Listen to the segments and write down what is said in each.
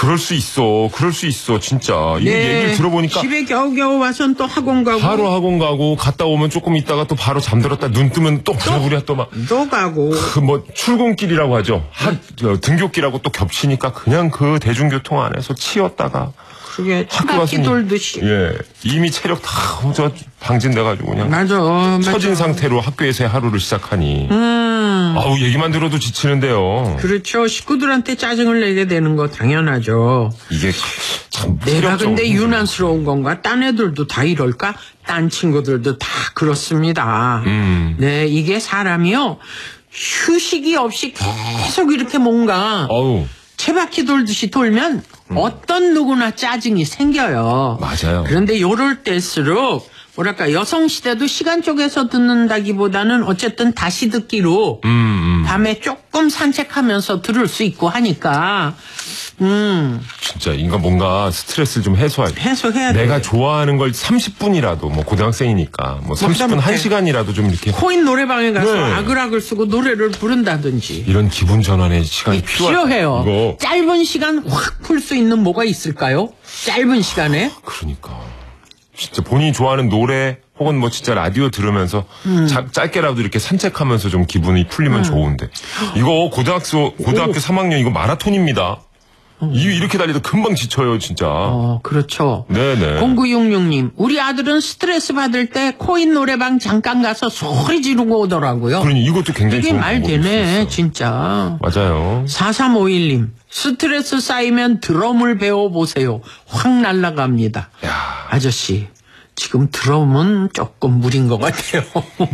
그럴 수 있어, 진짜. 이 얘기를 들어보니까. 집에 겨우겨우 와선 또 학원 가고. 바로 학원 가고, 갔다 오면 조금 있다가 또 바로 잠들었다, 눈 뜨면 또 부랴부랴 또 막. 또 가고. 출근길이라고 하죠. 등교길하고 또 겹치니까 그냥 그 대중교통 안에서 치였다가. 그게 차바퀴 돌듯이. 예. 이미 체력 다 방진돼가지고 그냥. 맞아. 처진 상태로 학교에서의 하루를 시작하니. 아우, 얘기만 들어도 지치는데요. 그렇죠. 식구들한테 짜증을 내게 되는 거 당연하죠. 이게 참. 내가 근데 유난스러운 건가? 딴 애들도 다 이럴까? 딴 친구들도 다 그렇습니다. 네, 이게 사람이요. 휴식이 없이 계속 이렇게 뭔가. 채바퀴 돌듯이 돌면 어떤 누구나 짜증이 생겨요. 맞아요. 그런데 요럴 때일수록 뭐랄까 여성 시대도 시간 쪽에서 듣는다기보다는 어쨌든 다시 듣기로 밤에 조금 산책하면서 들을 수 있고 하니까 진짜 인간 뭔가 스트레스를 좀 해소해야 돼. 내가 좋아하는 걸 30분이라도 뭐 고등학생이니까 뭐 30분 1시간이라도 좀 이렇게 코인 노래방에 가서 아글아글 쓰고 노래를 부른다든지 이런 기분 전환의 시간이 필요해요. 이거. 짧은 시간 확 풀 수 있는 뭐가 있을까요? 짧은 시간에? 그러니까 진짜 본인이 좋아하는 노래 혹은 뭐 진짜 라디오 들으면서 짧게라도 이렇게 산책하면서 좀 기분이 풀리면 좋은데 이거 고등학교 3학년 이거 마라톤입니다. 이렇게 달리도 금방 지쳐요, 진짜. 그렇죠. 네네. 0966님, 우리 아들은 스트레스 받을 때 코인 노래방 잠깐 가서 소리 지르고 오더라고요. 그러니 이것도 굉장히 좋은 이게 말 되네, 진짜. 맞아요. 4351님, 스트레스 쌓이면 드럼을 배워보세요. 확 날아갑니다. 아저씨, 지금 드럼은 조금 무리인 것 같아요.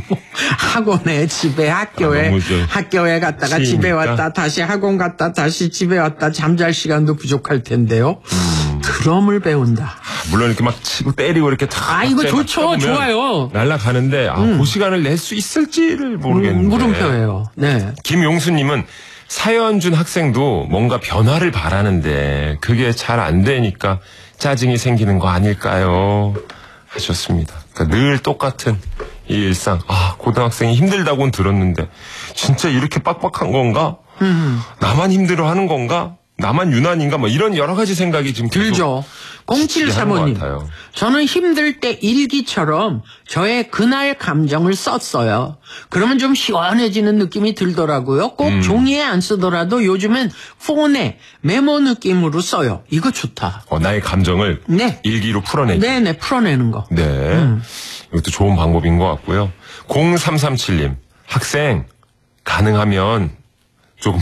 학원에, 집에, 학교에 갔다가 집에 왔다, 다시 학원 갔다, 다시 집에 왔다, 잠잘 시간도 부족할 텐데요. 드럼을 배운다. 물론 이렇게 막 치고 때리고 이렇게 이거 좋죠. 좋아요. 날아가는데, 그 시간을 낼 수 있을지를 모르겠는데. 물음표예요. 네. 김용수님은 사연준 학생도 뭔가 변화를 바라는데, 그게 잘 안 되니까 짜증이 생기는 거 아닐까요? 하셨습니다. 그러니까 늘 똑같은 이 일상. 고등학생이 힘들다고는 들었는데 진짜 이렇게 빡빡한 건가? 나만 힘들어하는 건가? 나만 유난인가? 뭐 이런 여러 가지 생각이 지금 들죠. 0735님. 저는 힘들 때 일기처럼 저의 그날 감정을 썼어요. 그러면 좀 시원해지는 느낌이 들더라고요. 꼭 종이에 안 쓰더라도 요즘엔 폰에 메모 느낌으로 써요. 이거 좋다. 나의 감정을 일기로 풀어내기. 네네, 풀어내는 거. 네. 이것도 좋은 방법인 것 같고요. 0337님. 학생 가능하면 조금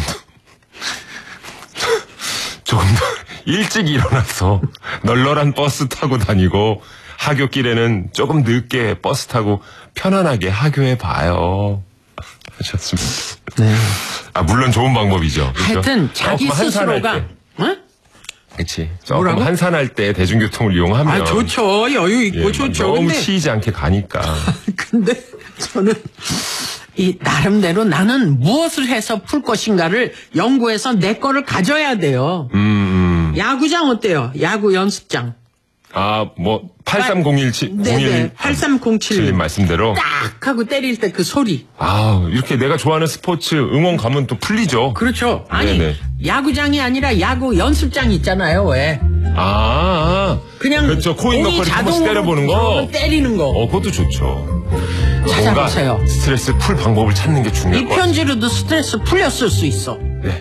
더 일찍 일어나서 널널한 버스 타고 다니고 하굣길에는 조금 늦게 버스 타고 편안하게 하교해 봐요. 하셨습니다. 네. 물론 좋은 방법이죠. 그렇죠? 하여튼 자기 스스로가 그렇지. 조금 한산할 때 대중교통을 이용하면 좋죠. 여유 있고 좋죠. 너무 치이지 않게 가니까. 근데 저는 이 나름대로 나는 무엇을 해서 풀 것인가를 연구해서 내 거를 가져야 돼요. 야구장 어때요? 야구 연습장. 83017. 네네. 8307님 말씀대로. 딱 하고 때릴 때 그 소리. 이렇게 내가 좋아하는 스포츠 응원 가면 또 풀리죠. 그렇죠. 아니, 네네. 야구장이 아니라 야구 연습장 있잖아요, 왜? 그냥. 그렇죠. 코인 넣고 한 번씩 때려보는 거. 때리는 거. 그것도 좋죠. 찾아보세요. 뭔가 스트레스 풀 방법을 찾는 게 중요할 것 같아요. 이 편지로도 스트레스 풀렸을 수 있어. 네.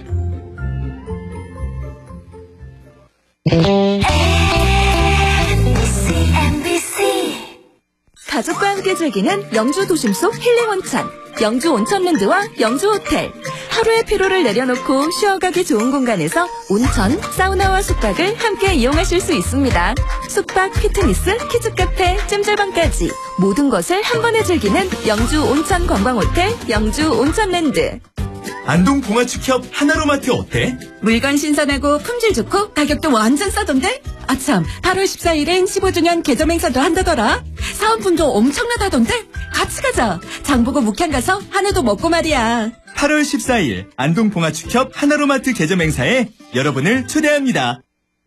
가족과 함께 즐기는 영주 도심 속 힐링 온천, 영주 온천랜드와 영주 호텔. 하루의 피로를 내려놓고 쉬어가기 좋은 공간에서 온천, 사우나와 숙박을 함께 이용하실 수 있습니다. 숙박, 피트니스, 키즈카페, 찜질방까지 모든 것을 한 번에 즐기는 영주 온천 관광호텔, 영주 온천랜드. 안동 봉화축협 하나로마트 어때? 물건 신선하고 품질 좋고 가격도 완전 싸던데? 아참, 8월 14일엔 15주년 개점 행사도 한다더라. 사은품도 엄청나다던데? 같이 가자. 장보고 묵향 가서 한우도 먹고 말이야. 8월 14일 안동 봉화축협 하나로마트 개점 행사에 여러분을 초대합니다.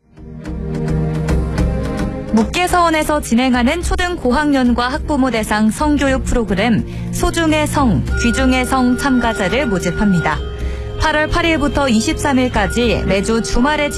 묵계서원에서 진행하는 초등 고학년과 학부모 대상 성교육 프로그램 소중의 성, 귀중의 성 참가자를 모집합니다. 8월 8일부터 23일까지 매주 주말에